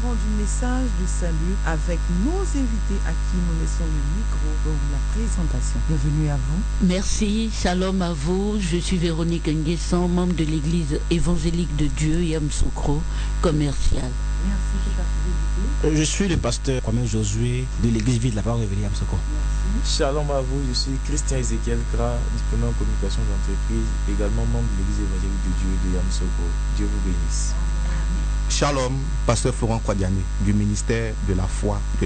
suivant du message de salut avec nos invités à qui nous laissons le micro pour la présentation. Bienvenue à vous. Merci, shalom à vous. Je suis Véronique Nguessan, membre de l'église évangélique de Dieu, Yamsoukro, commercial. Merci, je Je suis le pasteur Kwame Josué de l'église Vie de la Parole Révélée Yamsoukro. Shalom à vous, je suis Christian Ezekiel Kra, diplômé en communication d'entreprise, également membre de l'église évangélique de Dieu de Yamsoukro. Dieu vous bénisse. Shalom, pasteur Florent Kwadiane du ministère de la foi de